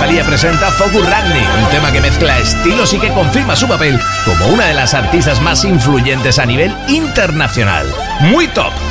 Rosalía presenta Focus Ragni, un tema que mezcla estilos y que confirma su papel como una de las artistas más influyentes a nivel internacional. Muy top.